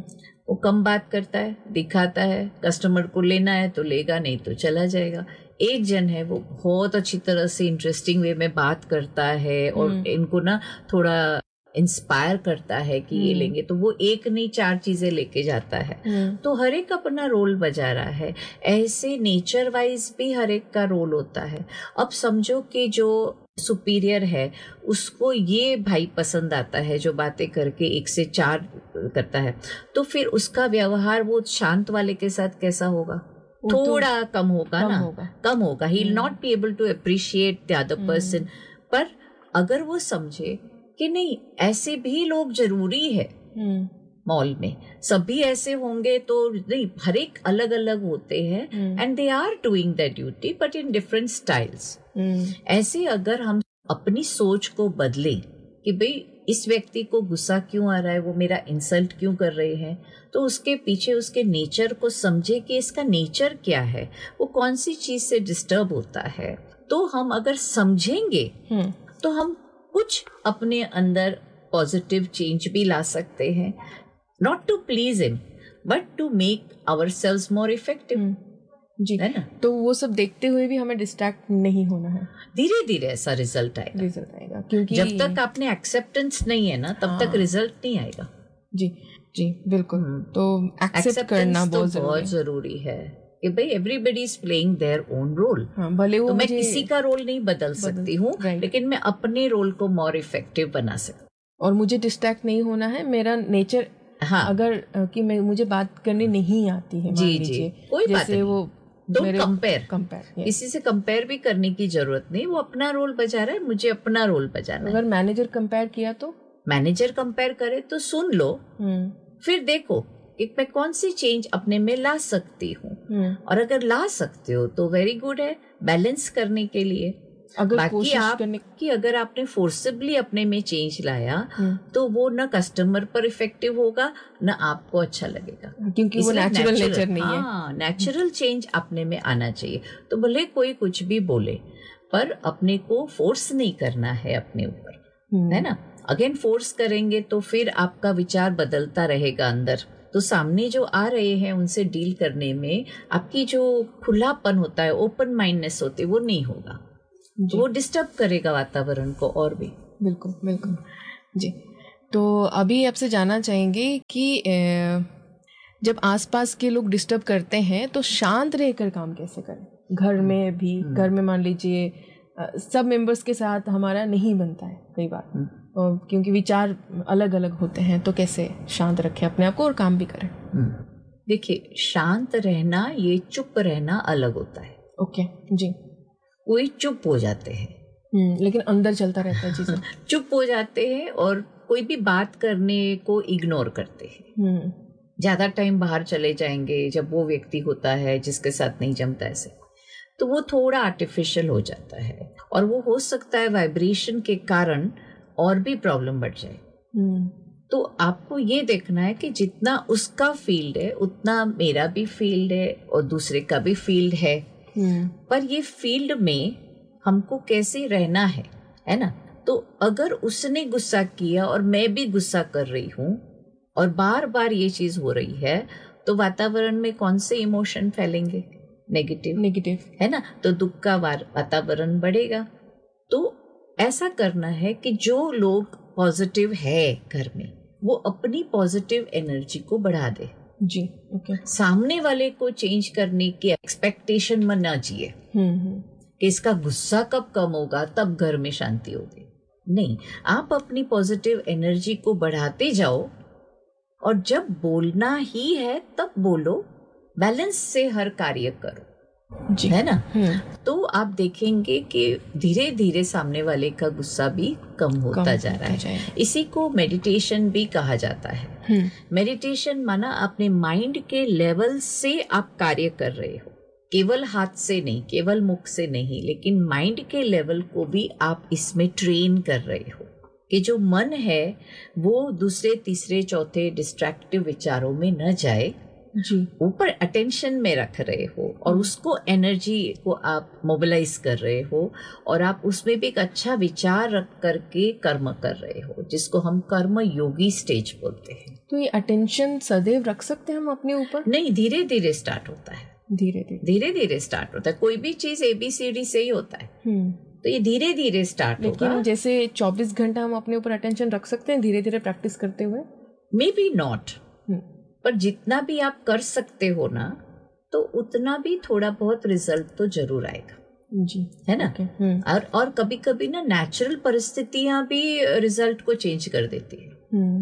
वो कम बात करता है, दिखाता है, कस्टमर को लेना है तो लेगा, नहीं तो चला जाएगा। एक जन है वो बहुत अच्छी तरह से इंटरेस्टिंग वे में बात करता है और इनको ना थोड़ा इंस्पायर करता है कि ये लेंगे, तो वो एक नहीं चार चीजें लेके जाता है। तो हर एक अपना रोल बजा रहा है। ऐसे नेचर वाइज भी हर एक का रोल होता है। अब समझो कि जो सुपीरियर है उसको ये भाई पसंद आता है जो बातें करके एक से चार करता है, तो फिर उसका व्यवहार वो शांत वाले के साथ कैसा होगा? थोड़ा तो कम होगा कम ना होगा। कम होगा। He will not be able to appreciate the other person. पर अगर वो समझे कि नहीं, ऐसे भी लोग जरूरी है, मॉल में सभी ऐसे होंगे तो नहीं, हर एक अलग अलग होते हैं, and they are doing that duty but in different styles. ऐसे अगर हम अपनी सोच को बदलें कि भाई इस व्यक्ति को गुस्सा क्यों आ रहा है, वो मेरा इंसल्ट क्यों कर रहे हैं, तो उसके पीछे उसके नेचर को समझे कि इसका नेचर क्या है, वो कौन सी चीज से डिस्टर्ब होता है। तो हम अगर समझेंगे तो हम कुछ अपने अंदर पॉजिटिव चेंज भी ला सकते हैं, not to please him but to make ourselves more effective जी, है ना। तो वो सब देखते हुए भी हमें डिस्ट्रैक्ट नहीं होना है। धीरे धीरे ऐसा रिजल्ट आएगा रिजल्ट आएगा क्योंकि जब तक आपने एक्सेप्टेंस नहीं है ना, तब हाँ। तक रिजल्ट नहीं आएगा। जी जी बिल्कुल। तो एक्सेप्ट करना बहुत तो बहुत जरूरी है कि भाई everybody is playing their own role. भले वो तो मैं किसी का रोल नहीं बदल, बदल सकती हूँ, लेकिन मैं अपने रोल को मोर इफेक्टिव बना सकती। और मुझे डिस्ट्रैक्ट नहीं होना है। मेरा नेचर हाँ अगर कि मैं मुझे बात करनी नहीं आती है, जी जी कोई बात नहीं, वो डोंट कंपेयर कंपेयर किसी से कंपेयर भी करने की जरूरत नहीं। वो अपना रोल बजा रहा है, मुझे अपना रोल बजाना है। अगर मैनेजर कंपेयर किया तो मैनेजर कंपेयर करे तो सुन लो, फिर देखो कि मैं कौन सी चेंज अपने में ला सकती हूँ, और अगर ला सकते हो तो वेरी गुड है बैलेंस करने के लिए। अगर बाकी आप करने... कि अगर आपने फोर्सिबली अपने में चेंज लाया तो वो न कस्टमर पर इफेक्टिव होगा न आपको अच्छा लगेगा, क्योंकि वो नेचुरल नेचर नहीं है। हाँ, नेचुरल चेंज अपने में आना चाहिए। तो भले कोई कुछ भी बोले, पर अपने को फोर्स नहीं करना है अपने ऊपर, है ना। अगेन फोर्स करेंगे तो फिर आपका विचार बदलता रहेगा अंदर, तो सामने जो आ रहे हैं उनसे डील करने में आपकी जो खुलापन होता है, ओपन माइंडनेस होती है, वो नहीं होगा, तो वो डिस्टर्ब करेगा वातावरण को और भी। बिल्कुल बिल्कुल जी। तो अभी आपसे जानना चाहेंगे कि जब आसपास के लोग डिस्टर्ब करते हैं तो शांत रहकर काम कैसे करें? घर में भी, घर में मान लीजिए सब मेंबर्स के साथ हमारा नहीं बनता है कई बार, क्योंकि विचार अलग अलग होते हैं, तो कैसे शांत रखें अपने आप को और काम भी करें? देखिए, शांत रहना, ये चुप रहना अलग होता है। ओके जी। कोई चुप हो जाते हैं लेकिन अंदर चलता रहता है चीजें। चुप हो जाते हैं और कोई भी बात करने को इग्नोर करते हैं, ज्यादा टाइम बाहर चले जाएंगे जब वो व्यक्ति होता है जिसके साथ नहीं जमता ऐसे, तो वो थोड़ा आर्टिफिशियल हो जाता है और वो हो सकता है वाइब्रेशन के कारण और भी प्रॉब्लम बढ़ जाए। तो आपको ये देखना है कि जितना उसका फील्ड है उतना मेरा भी फील्ड है और दूसरे का भी फील्ड है, पर ये फील्ड में हमको कैसे रहना है, है ना। तो अगर उसने गुस्सा किया और मैं भी गुस्सा कर रही हूँ और बार बार ये चीज हो रही है, तो वातावरण में कौन से इमोशन फैलेंगे? नेगेटिव नेगेटिव, है ना। तो दुख का वातावरण बढ़ेगा। तो ऐसा करना है कि जो लोग पॉजिटिव है घर में, वो अपनी पॉजिटिव एनर्जी को बढ़ा दे जी। ओके। सामने वाले को चेंज करने की एक्सपेक्टेशन में ना जिए कि इसका गुस्सा कब कम होगा तब घर में शांति होगी। नहीं, आप अपनी पॉजिटिव एनर्जी को बढ़ाते जाओ और जब बोलना ही है तब बोलो, बैलेंस से हर कार्य करो जी, है ना। तो आप देखेंगे कि धीरे धीरे सामने वाले का गुस्सा भी कम होता कम जा रहा है। इसी को मेडिटेशन भी कहा जाता है। मेडिटेशन माना अपने माइंड के लेवल से आप कार्य कर रहे हो, केवल हाथ से नहीं, केवल मुख से नहीं, लेकिन माइंड के लेवल को भी आप इसमें ट्रेन कर रहे हो कि जो मन है वो दूसरे तीसरे चौथे डिस्ट्रैक्टिव विचारों में न जाए जी, ऊपर अटेंशन में रख रहे हो और उसको एनर्जी को आप मोबिलाइज कर रहे हो और आप उसमें भी एक अच्छा विचार रख करके कर्म कर रहे हो, जिसको हम कर्म योगी स्टेज बोलते हैं। तो ये अटेंशन सदैव रख सकते हैं हम अपने ऊपर? नहीं, धीरे धीरे स्टार्ट होता है, धीरे धीरे धीरे धीरे स्टार्ट होता है। कोई भी चीज एबीसीडी से ही होता है, तो ये धीरे धीरे स्टार्ट होगा। लेकिन जैसे चौबीस घंटा हम अपने ऊपर अटेंशन रख सकते हैं धीरे धीरे प्रैक्टिस करते हुए? मे बी नॉट, पर जितना भी आप कर सकते हो ना, तो उतना भी थोड़ा बहुत रिजल्ट तो जरूर आएगा जी, है ना। और और कभी कभी ना नेचुरल परिस्थितियां भी रिजल्ट को चेंज कर देती है।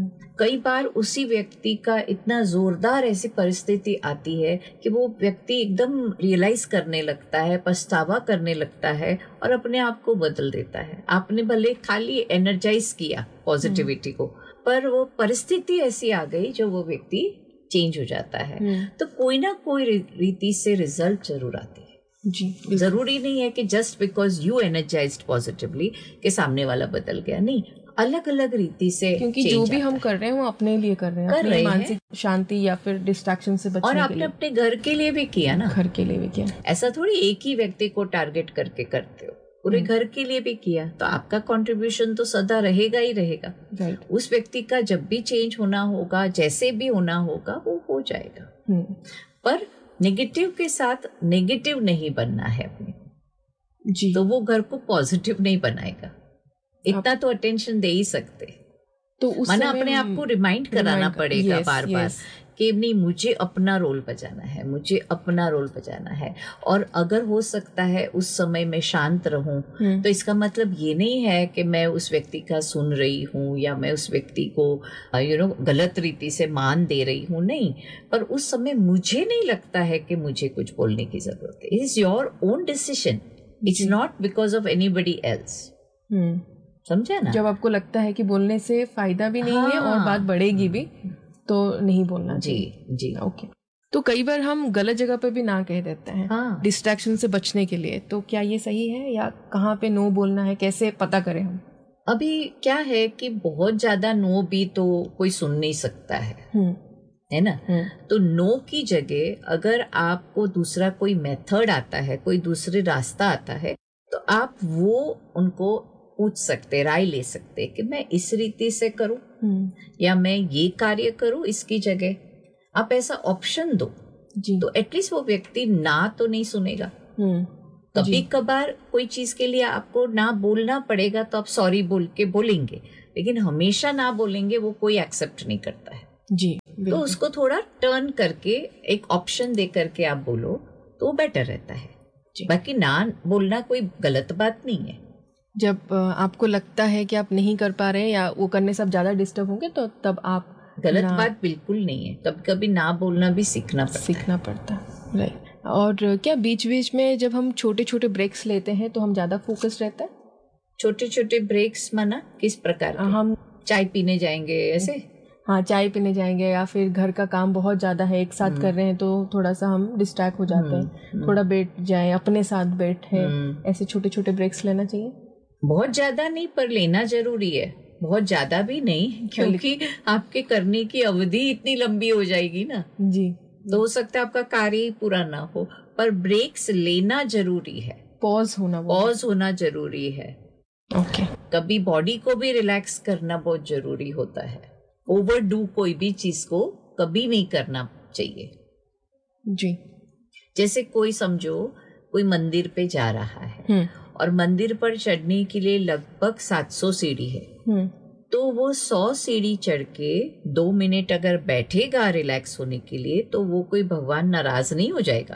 कई बार उसी व्यक्ति का इतना जोरदार ऐसी परिस्थिति आती है कि वो व्यक्ति एकदम रियलाइज करने लगता है, पछतावा करने लगता है और अपने आप को बदल देता है। आपने भले खाली एनर्जाइज किया पॉजिटिविटी को, पर वो परिस्थिति ऐसी आ गई जो वो व्यक्ति चेंज हो जाता है। तो कोई ना कोई रीति से रिजल्ट जरूर आती है जी। जरूरी नहीं है कि just because you energised positively के सामने वाला बदल गया, नहीं, अलग अलग रीति से, क्योंकि जो भी हम कर रहे हैं वो अपने लिए कर रहे हैं, कर रहे मानसिक शांति या फिर डिस्ट्रैक्शन से बचने और के आपने लिए। अपने घर के लिए भी किया ना, घर के लिए भी किया। ऐसा थोड़ी एक ही व्यक्ति को टारगेट करके करते हो, पूरे घर के लिए भी किया, तो आपका कंट्रीब्यूशन तो सदा रहेगा ही रहेगा। राइट। उस व्यक्ति का जब भी चेंज होना होगा, जैसे भी होना होगा, वो हो जाएगा। पर नेगेटिव के साथ नेगेटिव नहीं बनना है अपने जी, तो वो घर को पॉजिटिव नहीं बनाएगा। इतना तो अटेंशन दे ही सकते, तो उस माना अपने आप को रिमाइंड कराना पड़ेगा बार बार कि नहीं, मुझे अपना रोल बजाना है, मुझे अपना रोल बजाना है। और अगर हो सकता है उस समय मैं शांत रहूं, तो इसका मतलब ये नहीं है कि मैं उस व्यक्ति का सुन रही हूँ या मैं उस व्यक्ति को यू नो गलत रीति से मान दे रही हूँ, नहीं, पर उस समय मुझे नहीं लगता है कि मुझे कुछ बोलने की जरूरत है। It is your own decision, it's not because of anybody else. समझा ना। जब आपको लगता है कि बोलने से फायदा भी नहीं हाँ, है और बात बढ़ेगी भी, तो नहीं बोलना जी जी। ओके। तो कई बार हम गलत जगह पे भी ना कह देते हैं हाँ, डिस्ट्रैक्शन से बचने के लिए, तो क्या ये सही है या कहाँ पे नो बोलना है, कैसे पता करें हम? अभी क्या है कि बहुत ज्यादा नो भी तो कोई सुन नहीं सकता है, है ना। तो नो की जगह अगर आपको दूसरा कोई मेथड आता है, कोई दूसरे रास्ता आता है, तो आप वो उनको पूछ सकते, राय ले सकते कि मैं इस रीति से करूं या मैं ये कार्य करूं इसकी जगह। आप ऐसा ऑप्शन दो जी। तो एटलीस्ट वो व्यक्ति ना तो नहीं सुनेगा। कभी कभार कोई चीज के लिए आपको ना बोलना पड़ेगा तो आप सॉरी बोल के बोलेंगे, लेकिन हमेशा ना बोलेंगे वो कोई एक्सेप्ट नहीं करता है जी। तो उसको थोड़ा टर्न करके एक ऑप्शन दे करके आप बोलो तो बेटर रहता है। बाकी ना बोलना कोई गलत बात नहीं है। जब आपको लगता है कि आप नहीं कर पा रहे हैं या वो करने से आप ज्यादा डिस्टर्ब होंगे तो तब आप गलत बात बिल्कुल नहीं है। कभी कभी ना बोलना भी सीखना पड़ता सीखना पड़ता है। राइट। और क्या बीच बीच में जब हम छोटे छोटे ब्रेक्स लेते हैं तो हम ज्यादा फोकस रहता है? छोटे छोटे ब्रेक्स माना किस प्रकार के? हम चाय पीने जाएंगे ऐसे? हाँ, चाय पीने जाएंगे या फिर घर का काम बहुत ज्यादा है एक साथ कर रहे हैं तो थोड़ा सा हम डिस्ट्रैक्ट हो जाते हैं, थोड़ा बैठ जाए, अपने साथ बैठे, ऐसे छोटे छोटे ब्रेक्स लेना चाहिए। बहुत ज्यादा नहीं पर लेना जरूरी है, बहुत ज्यादा भी नहीं, क्योंकि आपके करने की अवधि इतनी लंबी हो जाएगी ना जी। तो हो सकता है आपका कार्य ही पूरा ना हो, पर ब्रेक्स लेना जरूरी है। पॉज होना पॉज होना जरूरी है। ओके। कभी बॉडी को भी रिलैक्स करना बहुत जरूरी होता है। ओवरडू कोई भी चीज को कभी नहीं करना चाहिए जी। जैसे कोई समझो कोई मंदिर पे जा रहा है और मंदिर पर चढ़ने के लिए लगभग सात सौ सीढ़ी है, तो वो सौ सीढ़ी चढ़ के दो मिनट अगर बैठेगा रिलैक्स होने के लिए तो वो कोई भगवान नाराज नहीं हो जाएगा।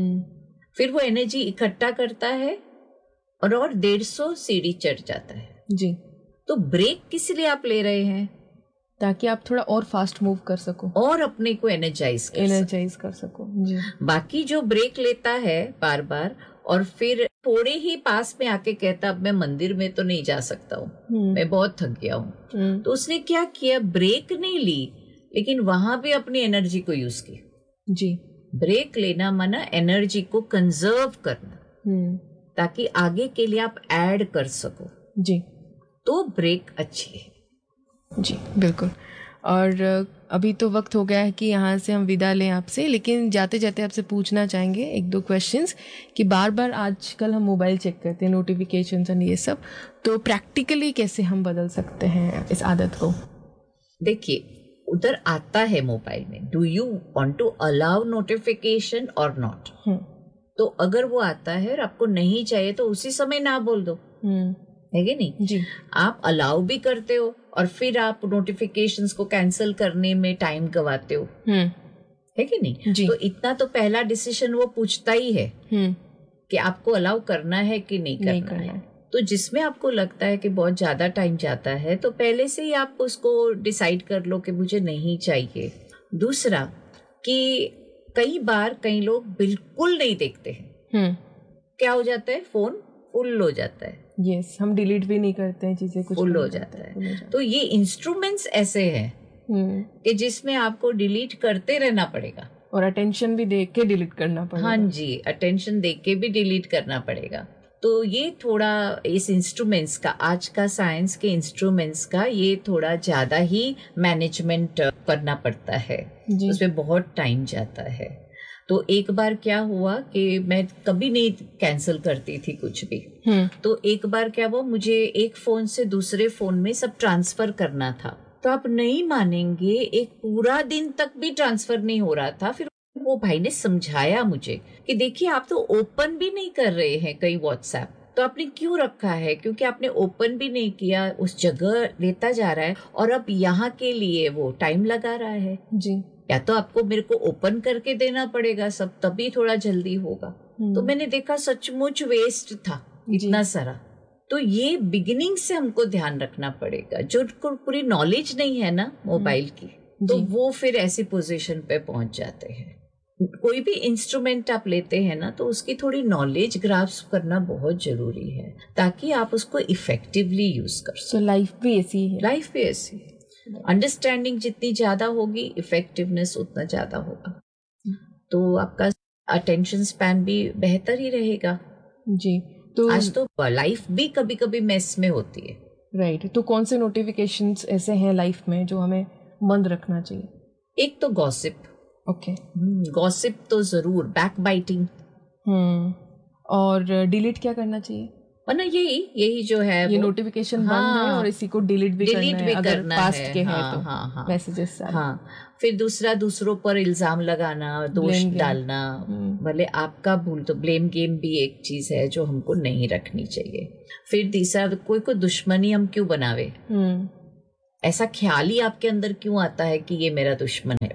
फिर वो एनर्जी इकट्ठा करता है और और डेढ़ सौ सीढ़ी चढ़ जाता है जी। तो ब्रेक किस लिए आप ले रहे हैं? ताकि आप थोड़ा और फास्ट मूव कर सको और अपने को एनर्जाइज कर एनर्जाइज कर सको जी। बाकी जो ब्रेक लेता है बार बार और फिर थोड़े ही पास में आके कहता अब मैं मंदिर में तो नहीं जा सकता हूँ, मैं बहुत थक गया हूँ, तो उसने क्या किया, ब्रेक नहीं ली लेकिन वहां भी अपनी एनर्जी को यूज की जी। ब्रेक लेना माना एनर्जी को कंजर्व करना ताकि आगे के लिए आप ऐड कर सको जी, तो ब्रेक अच्छी है जी। बिल्कुल। और अभी तो वक्त हो गया है कि यहाँ से हम विदा लें आपसे, लेकिन जाते जाते आपसे पूछना चाहेंगे एक दो क्वेश्चंस कि बार बार आजकल हम मोबाइल चेक करते हैं, नोटिफिकेशंस और ये सब, तो प्रैक्टिकली कैसे हम बदल सकते हैं इस आदत को? देखिए उधर आता है मोबाइल में, do you want to allow notification और नॉट, तो अगर वो आता है और आपको नहीं चाहिए तो उसी समय ना बोल दो, है कि नहीं जी। आप अलाउ भी करते हो और फिर आप नोटिफिकेशंस को कैंसिल करने में टाइम गवाते हो, है कि नहीं जी। तो इतना तो पहला डिसीजन वो पूछता ही है कि आपको अलाउ करना है कि नहीं करना, नहीं करना है। तो जिसमें आपको लगता है कि बहुत ज्यादा टाइम जाता है तो पहले से ही आप उसको डिसाइड कर लो कि मुझे नहीं चाहिए। दूसरा कि कई बार कई लोग बिल्कुल नहीं देखते हैं, क्या हो जाता है, फोन फुल हो जाता है। यस yes, हम डिलीट भी नहीं करते हैं चीजें, कुछ फुल हो जाता है। तो ये इंस्ट्रूमेंट्स ऐसे हैं कि जिसमें आपको डिलीट करते रहना पड़ेगा और अटेंशन भी देख के डिलीट करना पड़ेगा। हाँ जी, अटेंशन देख के भी डिलीट करना पड़ेगा। तो ये थोड़ा इस इंस्ट्रूमेंट्स का, आज का साइंस के इंस्ट्रूमेंट्स का ये थोड़ा ज्यादा ही मैनेजमेंट करना पड़ता है, उसमें बहुत टाइम जाता है। तो एक बार क्या हुआ कि मैं कभी नहीं कैंसिल करती थी कुछ भी, तो एक बार क्या हुआ, मुझे एक फोन से दूसरे फोन में सब ट्रांसफर करना था, तो आप नहीं मानेंगे एक पूरा दिन तक भी ट्रांसफर नहीं हो रहा था। फिर वो भाई ने समझाया मुझे कि देखिए आप तो ओपन भी नहीं कर रहे हैं कई व्हाट्सएप, तो आपने क्यों रखा है, क्योंकि आपने ओपन भी नहीं किया, उस जगह लेता जा रहा है और अब यहाँ के लिए वो टाइम लगा रहा है जी। या तो आपको मेरे को ओपन करके देना पड़ेगा सब, तभी थोड़ा जल्दी होगा। तो मैंने देखा सचमुच वेस्ट था इतना सारा। तो ये बिगिनिंग से हमको ध्यान रखना पड़ेगा, जो पूरी नॉलेज नहीं है ना मोबाइल की, तो वो फिर ऐसी पोजीशन पे पहुंच जाते हैं। कोई भी इंस्ट्रूमेंट आप लेते हैं ना तो उसकी थोड़ी नॉलेज ग्रास्प करना बहुत जरूरी है ताकि आप उसको इफेक्टिवली यूज कर सको। लाइफ भी ऐसी है, लाइफ भी ऐसी है। अंडरस्टैंडिंग जितनी ज्यादा होगी इफेक्टिवनेस उतना ज्यादा होगा, तो आपका अटेंशन स्पैन भी बेहतर ही रहेगा जी। तो आज तो लाइफ भी कभी कभी मेस में होती है, राइट right. तो कौन से नोटिफिकेशंस ऐसे हैं लाइफ में जो हमें बंद रखना चाहिए? एक तो गॉसिप, ओके, गॉसिप तो जरूर, बैक बाइटिंग। हम्म और डिलीट क्या करना चाहिए? वरना यही यही जो है ये नोटिफिकेशन हाँ, बंद है और इसी को डिलीट भी डिलीट करना भी है अगर करना पास्ट है, के हाँ, हैं तो हाँ, हाँ, मैसेजेस सारे। हाँ, फिर दूसरा दूसरों पर इल्जाम लगाना, दोष डालना, भले आपका भूल तो ब्लेम गेम भी एक चीज है जो हमको नहीं रखनी चाहिए। फिर तीसरा, कोई को दुश्मनी हम क्यों बनावे, ऐसा ख्याल ही आपके अंदर क्यों आता है कि ये मेरा दुश्मन है,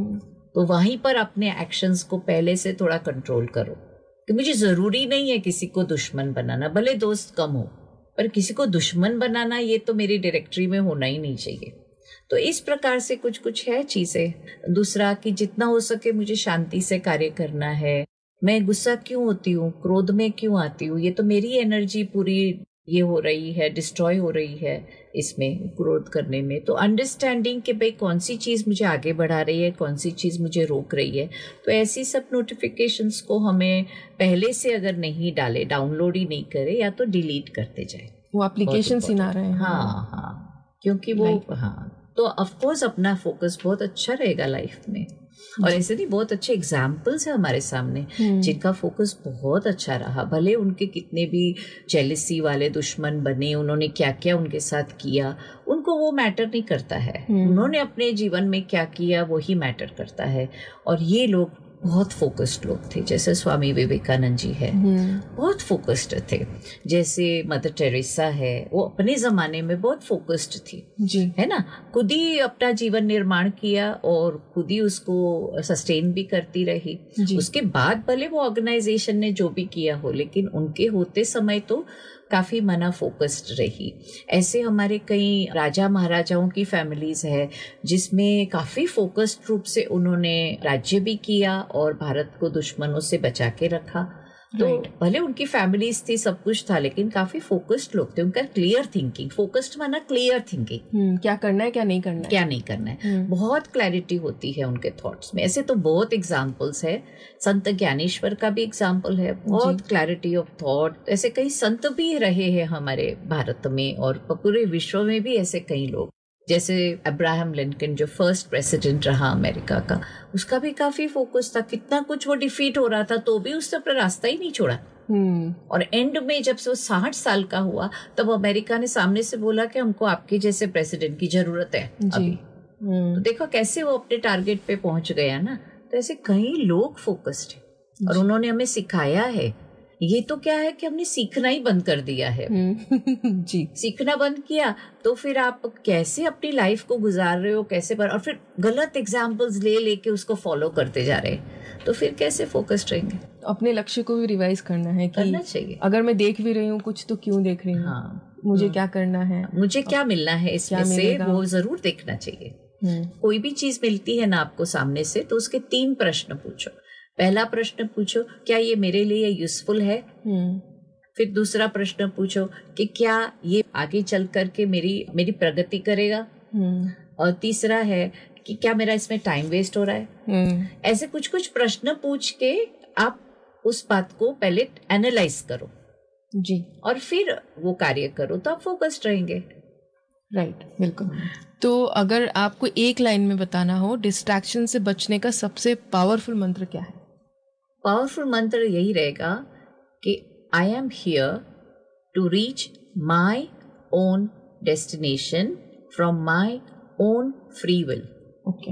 तो वहीं पर अपने एक्शंस को पहले से थोड़ा कंट्रोल करो कि मुझे जरूरी नहीं है किसी को दुश्मन बनाना, भले दोस्त कम हो पर किसी को दुश्मन बनाना ये तो मेरी डायरेक्टरी में होना ही नहीं चाहिए। तो इस प्रकार से कुछ कुछ है चीजें। दूसरा कि जितना हो सके मुझे शांति से कार्य करना है, मैं गुस्सा क्यों होती हूँ, क्रोध में क्यों आती हूँ, ये तो मेरी एनर्जी पूरी ये हो रही है, डिस्ट्रॉय हो रही है इसमें क्रोध करने में। तो अंडरस्टैंडिंग कि भाई कौन सी चीज़ मुझे आगे बढ़ा रही है, कौन सी चीज़ मुझे रोक रही है। तो ऐसी सब नोटिफिकेशंस को हमें पहले से अगर नहीं डाले, डाउनलोड ही नहीं करे, या तो डिलीट करते जाए। वो एप्लीकेशन ही ना रहे। हाँ हाँ, क्योंकि वो हाँ, तो ऑफकोर्स अपना फोकस बहुत अच्छा रहेगा लाइफ में। और ऐसे नहीं, बहुत अच्छे एग्जाम्पल्स है हमारे सामने जिनका फोकस बहुत अच्छा रहा, भले उनके कितने भी जेलिसी वाले दुश्मन बने, उन्होंने क्या क्या उनके साथ किया, उनको वो मैटर नहीं करता है, उन्होंने अपने जीवन में क्या किया वही मैटर करता है। और ये लोग बहुत फोकस्ड लोग थे, जैसे स्वामी विवेकानंद जी है, बहुत फोकस्ड थे। जैसे मदर टेरेसा है, वो अपने जमाने में बहुत फोकस्ड थी जी, है ना, खुद ही अपना जीवन निर्माण किया और खुद ही उसको सस्टेन भी करती रही। उसके बाद भले वो ऑर्गेनाइजेशन ने जो भी किया हो, लेकिन उनके होते समय तो काफी मना फोकस्ड रही। ऐसे हमारे कई राजा महाराजाओं की फैमिलीज है जिसमें काफी फोकस्ड रूप से उन्होंने राज्य भी किया और भारत को दुश्मनों से बचा के रखा। तो भले उनकी फैमिलीज थी, सब कुछ था, लेकिन काफी फोकस्ड लोग थे। उनका क्लियर थिंकिंग, फोकस्ड माना क्लियर थिंकिंग, क्या करना है क्या नहीं करना है, क्या नहीं करना है, बहुत क्लैरिटी होती है उनके थॉट्स में। ऐसे तो बहुत एग्जाम्पल्स है, संत ज्ञानेश्वर का भी एग्जाम्पल है, बहुत क्लैरिटी ऑफ थॉट। ऐसे कई संत भी रहे हैं हमारे भारत में और पूरे विश्व में भी ऐसे कई लोग, जैसे अब्राहम लिंकन जो फर्स्ट प्रेसिडेंट रहा अमेरिका का, उसका भी काफी फोकस था, कितना कुछ वो डिफीट हो रहा था तो भी उसने अपना रास्ता ही नहीं छोड़ा। और एंड में जब से वो साठ साल का हुआ तब अमेरिका ने सामने से बोला कि हमको आपके जैसे प्रेसिडेंट की जरूरत है अभी। तो देखो कैसे वो अपने टारगेट पे पहुंच गया ना। तो ऐसे कई लोग फोकस्ड है और उन्होंने हमें सिखाया है। ये तो क्या है कि हमने सीखना ही बंद कर दिया है जी, सीखना बंद किया तो फिर आप कैसे अपनी लाइफ को गुजार रहे हो, कैसे पर, और फिर गलत एग्जाम्पल्स ले लेके उसको फॉलो करते जा रहे हैं, तो फिर कैसे फोकस्ड रहेंगे। अपने लक्ष्य को भी रिवाइज करना है कि करना चाहिए, अगर मैं देख भी रही हूँ कुछ तो क्यों देख रही हूँ, हाँ, मुझे क्या करना है, मुझे क्या मिलना है इसमें से, वो जरूर देखना चाहिए। कोई भी चीज मिलती है ना आपको सामने से, तो उसके तीन प्रश्न पूछो। पहला प्रश्न पूछो, क्या ये मेरे लिए यूजफुल है। फिर दूसरा प्रश्न पूछो कि क्या ये आगे चल करके मेरी मेरी प्रगति करेगा। और तीसरा है कि क्या मेरा इसमें टाइम वेस्ट हो रहा है। ऐसे कुछ कुछ प्रश्न पूछ के आप उस बात को पहले एनालाइज करो जी, और फिर वो कार्य करो, तो आप फोकस्ड रहेंगे। राइट, बिल्कुल। तो अगर आपको एक लाइन में बताना हो डिस्ट्रैक्शन से बचने का सबसे पावरफुल मंत्र क्या है? पावरफुल मंत्र यही रहेगा कि I am here to reach my own destination from my own free will. Okay,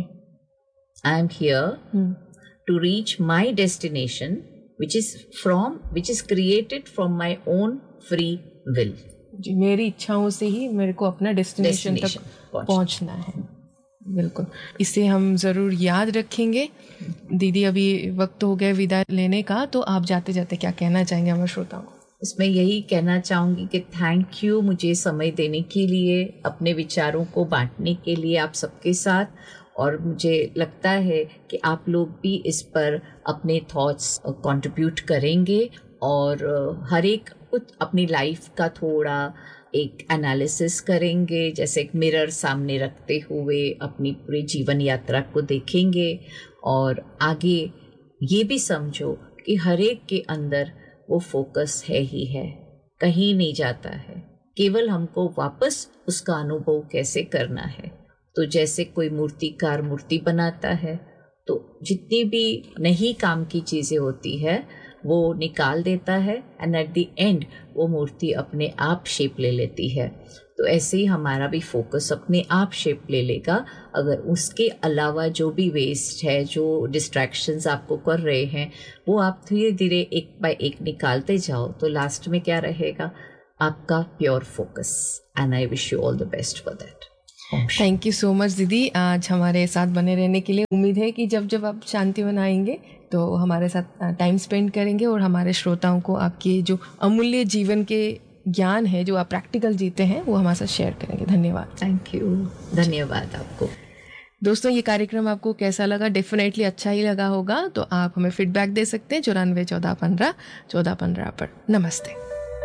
I am here to reach my destination which is from which is created from my own free will. जी, मेरी इच्छाओं से ही मेरे को अपना destination तक पहुंचना है। बिल्कुल, इसे हम ज़रूर याद रखेंगे। दीदी, अभी वक्त हो गया विदा लेने का, तो आप जाते जाते क्या कहना चाहेंगे हमारे श्रोताओं को? इसमें यही कहना चाहूँगी कि थैंक यू मुझे समय देने के लिए, अपने विचारों को बांटने के लिए आप सबके साथ। और मुझे लगता है कि आप लोग भी इस पर अपने थॉट्स कंट्रीब्यूट करेंगे और हर एक कुछ अपनी लाइफ का थोड़ा एक एनालिसिस करेंगे, जैसे एक मिरर सामने रखते हुए अपनी पूरी जीवन यात्रा को देखेंगे। और आगे ये भी समझो कि हर एक के अंदर वो फोकस है ही है, कहीं नहीं जाता है, केवल हमको वापस उसका अनुभव कैसे करना है। तो जैसे कोई मूर्तिकार मूर्ति बनाता है, तो जितनी भी नहीं काम की चीज़ें होती है वो निकाल देता है एंड एट द एंड वो मूर्ति अपने आप शेप ले लेती है। तो ऐसे ही हमारा भी फोकस अपने आप शेप ले लेगा। अगर उसके अलावा जो भी वेस्ट है, जो डिस्ट्रैक्शंस आपको कर रहे हैं, वो आप धीरे धीरे एक बाय एक निकालते जाओ, तो लास्ट में क्या रहेगा? आपका pure focus. And I wish you all the best for that. Thank you so much दीदी, आज हमारे साथ बने रहने के लिए। उम्मीद है कि जब जब आप शांति वन आएंगे तो हमारे साथ टाइम स्पेंड करेंगे और हमारे श्रोताओं को आपके जो अमूल्य जीवन के ज्ञान है, जो आप प्रैक्टिकल जीते हैं, वो हमारे साथ शेयर करेंगे। धन्यवाद। Thank you. धन्यवाद आपको। दोस्तों, ये कार्यक्रम आपको कैसा लगा? डेफिनेटली अच्छा ही लगा होगा। तो आप हमें फीडबैक दे सकते हैं चौरानवे चौदह पंद्रह चौदह पंद्रह पर। नमस्ते।